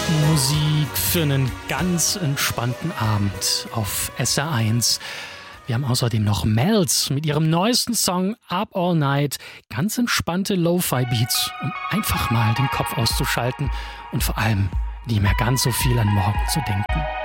Musik für einen ganz entspannten Abend auf SR1. Wir haben außerdem noch Melz mit ihrem neuesten Song Up All Night. Ganz entspannte Lo-Fi-Beats, um einfach mal den Kopf auszuschalten und vor allem nicht mehr ganz so viel an morgen zu denken.